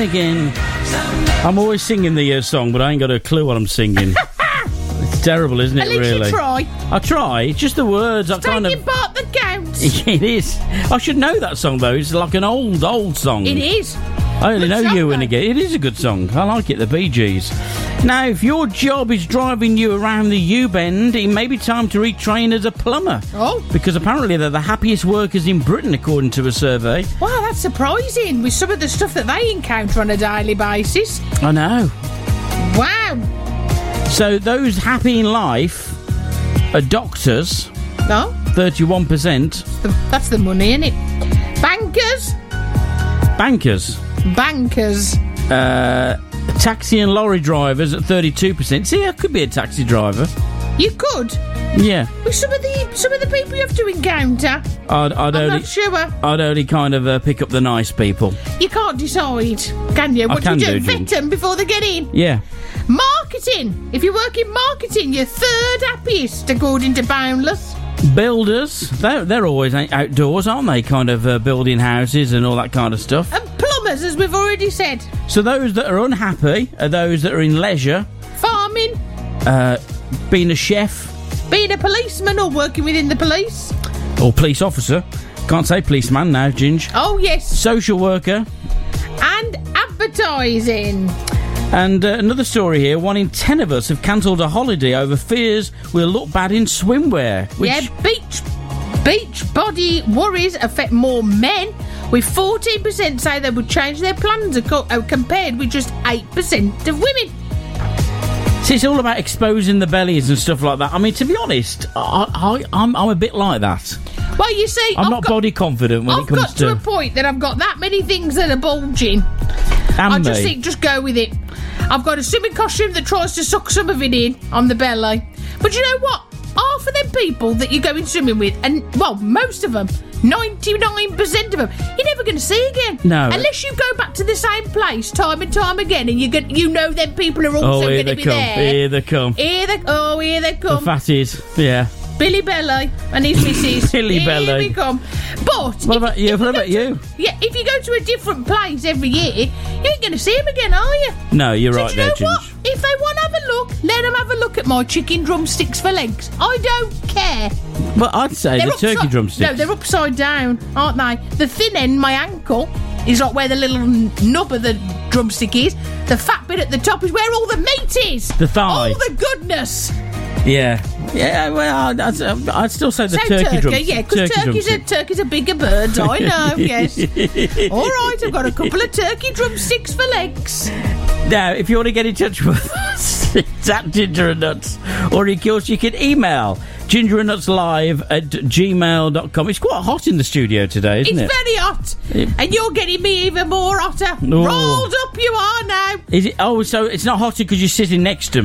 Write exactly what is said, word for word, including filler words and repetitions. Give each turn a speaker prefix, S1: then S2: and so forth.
S1: again. I'm always singing the uh, song, but I ain't got a clue what I'm singing. It's terrible, isn't it,
S2: At least
S1: really?
S2: you try.
S1: I try. It's just the words. I kind
S2: Taking
S1: of...
S2: part that counts.
S1: It is. I should know that song, though. It's like an old, old song.
S2: It is.
S1: I only
S2: Good
S1: know
S2: song,
S1: You and
S2: though.
S1: Again. It is a good song. I like it, the Bee Gees. Now, if your job is driving you around the U-Bend, it may be time to retrain as a plumber.
S2: Oh.
S1: Because apparently they're the happiest workers in Britain, according to a survey.
S2: Wow, that's surprising with some of the stuff that they encounter on a daily basis.
S1: I know.
S2: Wow.
S1: So those happy in life are doctors,
S2: No?
S1: thirty-one percent.
S2: The, that's the money, innit? Bankers?
S1: Bankers.
S2: Bankers.
S1: Uh, taxi and lorry drivers at thirty-two percent. See, I could be a taxi driver.
S2: You could.
S1: Yeah.
S2: With some of the some of the people you have to encounter.
S1: I'd, I'd
S2: I'm
S1: only...
S2: not sure.
S1: I'd only kind of uh, pick up the nice people.
S2: You can't decide, can you?
S1: I
S2: What
S1: can
S2: do you do?
S1: do,
S2: Vet
S1: Ginge.
S2: them before they get in.
S1: Yeah.
S2: Marketing. If you work in marketing, you're third happiest, according to Boundless.
S1: Builders, they're, they're always outdoors, aren't they? Kind of uh, building houses and all that kind of stuff.
S2: And plumbers, as we've already said.
S1: So those that are unhappy are those that are in leisure,
S2: Farming.
S1: uh, being a chef
S2: Being a policeman or working within the police.
S1: or police officer. Can't say policeman now, Ginge.
S2: Oh, yes.
S1: Social worker.
S2: And advertising.
S1: And uh, another story here, one in ten of us have cancelled a holiday over fears we'll look bad in swimwear. Which,
S2: Yeah, beach beach body worries affect more men, with fourteen percent say they would change their plans aco- uh, compared with just eight percent of women.
S1: see, it's all about exposing the bellies and stuff like that. I mean, to be honest, I, I, I'm, I'm a bit like that.
S2: Well, you see,
S1: I'm
S2: I've
S1: not
S2: got,
S1: body confident when
S2: I've
S1: it comes
S2: got to,
S1: to...
S2: a point that I've got that many things that are bulging.
S1: and
S2: I
S1: me.
S2: just think, just go with it. I've got a swimming costume that tries to suck some of it in on the belly. But you know what? Half of them people that you're going swimming with, and, well, most of them, ninety-nine percent of them, you're never going to see again.
S1: No.
S2: Unless you go back to the same place time and time again, and you get, you know them people are also
S1: Oh, here
S2: going to
S1: they
S2: be
S1: come.
S2: there.
S1: Here they come.
S2: Here they, oh, here they
S1: The
S2: come.
S1: fatties. Yeah.
S2: Billy Belly and his missus.
S1: Billy
S2: Here
S1: Belly.
S2: we come. But
S1: What
S2: if-
S1: about you?
S2: if
S1: What
S2: go
S1: about
S2: to-
S1: you?
S2: Yeah, if you go to a different place every year, you ain't going to see him again, are you?
S1: No, you're
S2: So
S1: right
S2: do you
S1: there,
S2: know what?
S1: Ginge.
S2: If they want to have a look, let them have a look at my chicken drumsticks for legs. I don't care.
S1: Well, I'd say
S2: They're
S1: the turkey
S2: upside-
S1: drumsticks.
S2: No, they're upside down, aren't they? The thin end, my ankle, is like where the little n- nub of the drumstick is. The fat bit at the top is where all the meat is.
S1: The thigh.
S2: All the goodness.
S1: Yeah. Yeah, well, I'd, I'd, I'd still say the
S2: So
S1: turkey,
S2: turkey,
S1: drumstick.
S2: yeah, because
S1: turkey
S2: turkeys, are,
S1: drumstick.
S2: turkeys are bigger birds, I know, yes. All right, I've got a couple of turkey drumsticks for legs.
S1: Now, if you want to get in touch with us, it's at Ginger and Nuts. Or, of course, you can email gingerandnutslive at gmail dot com. It's quite hot in the studio today, isn't
S2: It's
S1: it?
S2: very hot.
S1: It-
S2: And you're getting me even more hotter.
S1: Oh.
S2: Rolled up you are now.
S1: Is it? Oh, so it's not hotter because you're sitting next to me.